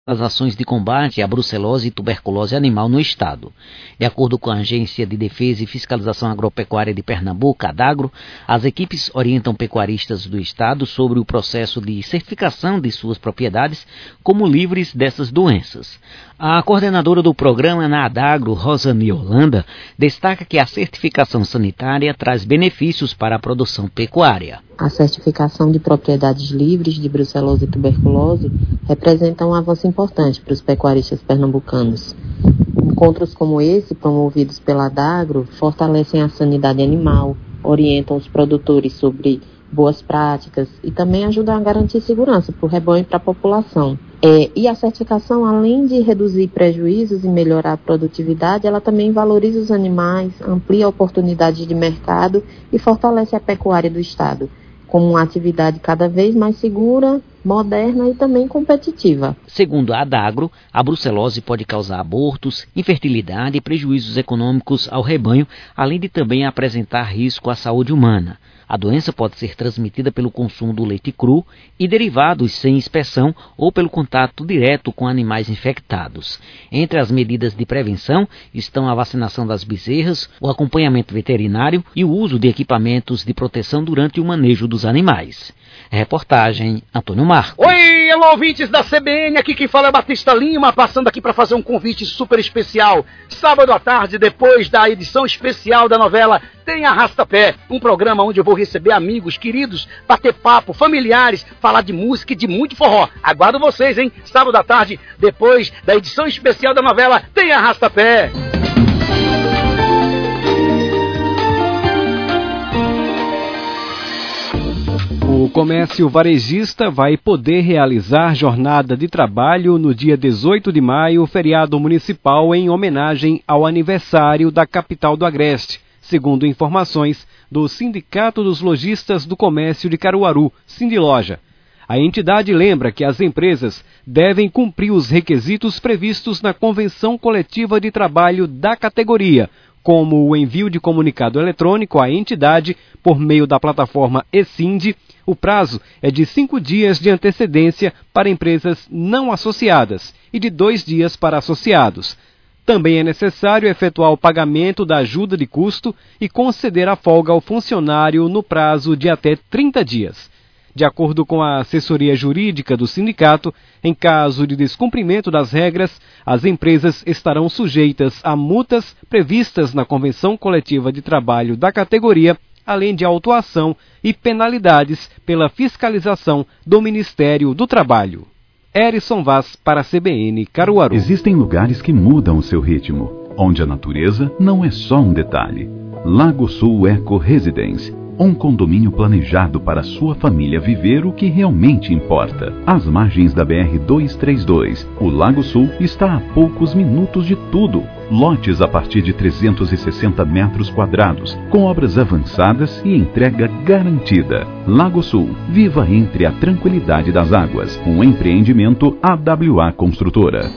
as ações de combate à brucelose e tuberculose animal no estado. De acordo com a Agência de Defesa e Fiscalização Agropecuária de Pernambuco, ADAGRO, as equipes orientam pecuaristas do estado sobre o processo de certificação de suas propriedades como livres dessas doenças. A coordenadora do programa na ADAGRO, Rosane Holanda, destaca que a certificação sanitária traz benefícios para a produção pecuária. A certificação de propriedades livres de brucelose e tuberculose representa um avanço importante para os pecuaristas pernambucanos. Encontros como esse, promovidos pela ADAGRO, fortalecem a sanidade animal, orientam os produtores sobre boas práticas e também ajudam a garantir segurança para o rebanho e para a população. E a certificação, além de reduzir prejuízos e melhorar a produtividade, ela também valoriza os animais, amplia oportunidades de mercado e fortalece a pecuária do estado, como uma atividade cada vez mais segura, moderna e também competitiva. Segundo a ADAGRO, a brucelose pode causar abortos, infertilidade e prejuízos econômicos ao rebanho, além de também apresentar risco à saúde humana. A doença pode ser transmitida pelo consumo do leite cru e derivados sem inspeção ou pelo contato direto com animais infectados. Entre as medidas de prevenção estão a vacinação das bezerras, o acompanhamento veterinário e o uso de equipamentos de proteção durante o manejo dos animais. Reportagem Antônio Marcos. Oi, alô, ouvintes da CBN, aqui quem fala é Batista Lima, passando aqui para fazer um convite super especial. Sábado à tarde, depois da edição especial da novela Tem Arrasta-Pé, um programa onde eu vou receber amigos, queridos, bater papo, familiares, falar de música e de muito forró. Aguardo vocês, hein? Sábado à tarde, depois da edição especial da novela Tem Arrasta-Pé. O comércio varejista vai poder realizar jornada de trabalho no dia 18 de maio, feriado municipal, em homenagem ao aniversário da capital do Agreste, segundo informações do Sindicato dos Lojistas do Comércio de Caruaru, Sindiloja. A entidade lembra que as empresas devem cumprir os requisitos previstos na Convenção Coletiva de Trabalho da categoria, como o envio de comunicado eletrônico à entidade por meio da plataforma eSind. O prazo é de 5 dias de antecedência para empresas não associadas e de 2 dias para associados. Também é necessário efetuar o pagamento da ajuda de custo e conceder a folga ao funcionário no prazo de até 30 dias. De acordo com a assessoria jurídica do sindicato, em caso de descumprimento das regras, as empresas estarão sujeitas a multas previstas na Convenção Coletiva de Trabalho da categoria, além de autuação e penalidades pela fiscalização do Ministério do Trabalho. Erison Vaz para a CBN Caruaru. Existem lugares que mudam o seu ritmo, onde a natureza não é só um detalhe. Lago Sul Eco Residence. Um condomínio planejado para sua família viver o que realmente importa. Às margens da BR-232, o Lago Sul está a poucos minutos de tudo. Lotes a partir de 360 metros quadrados, com obras avançadas e entrega garantida. Lago Sul, viva entre a tranquilidade das águas. Um empreendimento AWA Construtora.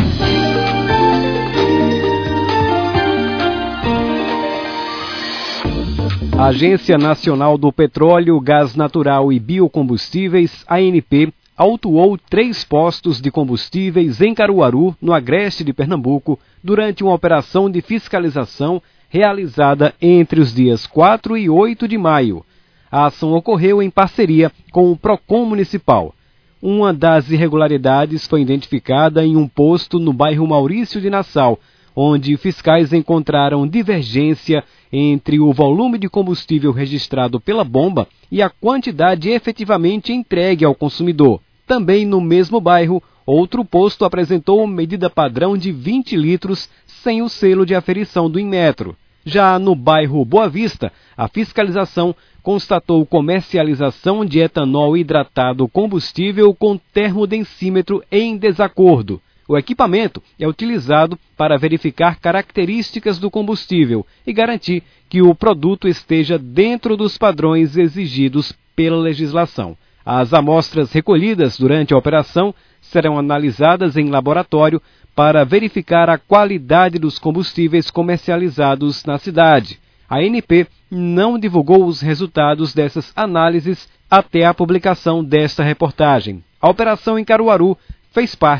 A Agência Nacional do Petróleo, Gás Natural e Biocombustíveis, ANP, autuou 3 postos de combustíveis em Caruaru, no agreste de Pernambuco, durante uma operação de fiscalização realizada entre os dias 4 e 8 de maio. A ação ocorreu em parceria com o PROCON Municipal. Uma das irregularidades foi identificada em um posto no bairro Maurício de Nassau, onde fiscais encontraram divergência entre o volume de combustível registrado pela bomba e a quantidade efetivamente entregue ao consumidor. Também no mesmo bairro, outro posto apresentou medida padrão de 20 litros sem o selo de aferição do Inmetro. Já no bairro Boa Vista, a fiscalização constatou comercialização de etanol hidratado combustível com termodensímetro em desacordo. O equipamento é utilizado para verificar características do combustível e garantir que o produto esteja dentro dos padrões exigidos pela legislação. As amostras recolhidas durante a operação serão analisadas em laboratório para verificar a qualidade dos combustíveis comercializados na cidade. A ANP não divulgou os resultados dessas análises até a publicação desta reportagem. A operação em Caruaru fez parte